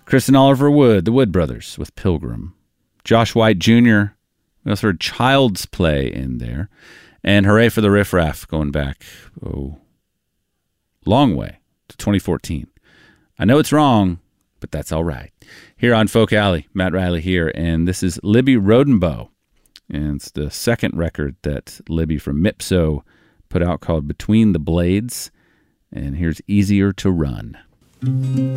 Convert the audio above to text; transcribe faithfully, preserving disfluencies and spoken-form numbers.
Chris and Oliver Wood, the Wood Brothers, with Pilgrim. Josh White Junior We also heard Child's Play in there. And Hooray for the Riff Raff, going back, oh, long way to twenty fourteen. I know it's wrong, but that's all right. Here on Folk Alley, Matt Riley here, and this is Libby Rodenbow. And it's the second record that Libby from Mipso put out called Between the Blades. And here's Easier to Run.